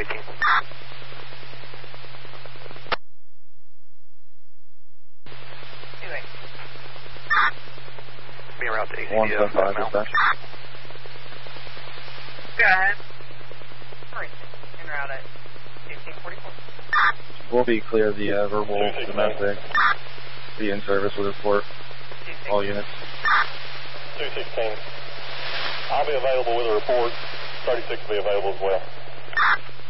218. Being route to ACDO, 5 miles. Go ahead. En route at 1844. We'll be clear the verbal domestic. Be in service with report. All units. 216. I'll be available with a report. 36 will be available as well.